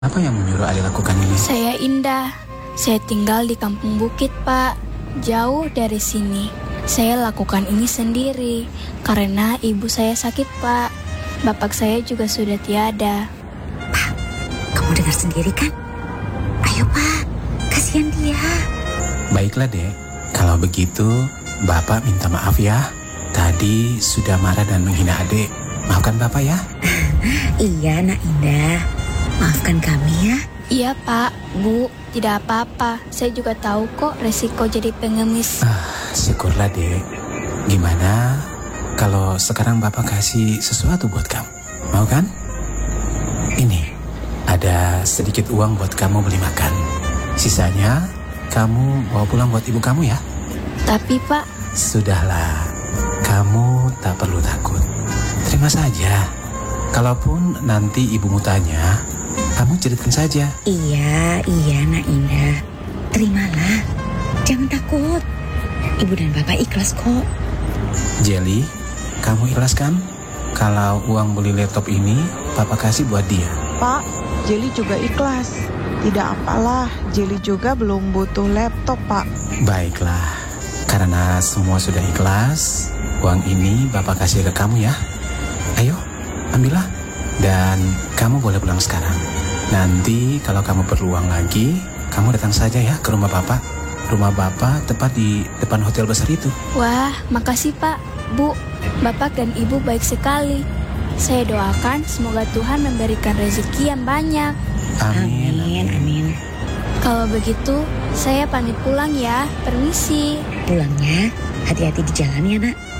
Apa yang menyuruh Ali lakukan ini? Saya Indah. Saya tinggal di kampung bukit, Pak. Jauh dari sini. Saya lakukan ini sendiri karena ibu saya sakit, Pak. Bapak saya juga sudah tiada. Pak, kamu dengar sendiri kan? Ayo Pak, kasihan dia. Baiklah Dek, kalau begitu Bapak minta maaf ya. Tadi sudah marah dan menghina adik. Maafkan Bapak ya. Iya Nak Indah, maafkan kami ya. Iya, Pak, Bu, tidak apa-apa. Saya juga tahu kok resiko jadi pengemis. Syukurlah Dek. Gimana kalau sekarang Bapak kasih sesuatu buat kamu? Mau kan? Ini, ada sedikit uang buat kamu beli makan. Sisanya kamu bawa pulang buat ibu kamu ya. Tapi, Pak, Sudahlah, kamu tak perlu takut. Terima saja. Kalaupun nanti ibumu tanya, kamu ceritakan saja. Iya Nak Indah, terimalah. Jangan takut, Ibu dan Bapak ikhlas kok. Jelly, kamu ikhlas kan? Kalau uang beli laptop ini, Papa kasih buat dia. Pak, Jelly juga ikhlas. Tidak apalah, Jelly juga belum butuh laptop, Pak. Baiklah, karena semua sudah ikhlas, uang ini Bapak kasih ke kamu ya. Ayo, ambillah. Dan kamu boleh pulang sekarang. Nanti kalau kamu perlu uang lagi, kamu datang saja ya ke rumah Bapak. Rumah Bapak tepat di depan hotel besar itu. wah, makasih Pak, Bu. Bapak dan Ibu baik sekali. Saya doakan semoga Tuhan memberikan rezeki yang banyak. Amin. Kalau begitu, saya pamit pulang ya. Permisi. Pulangnya hati-hati di jalan ya Nak.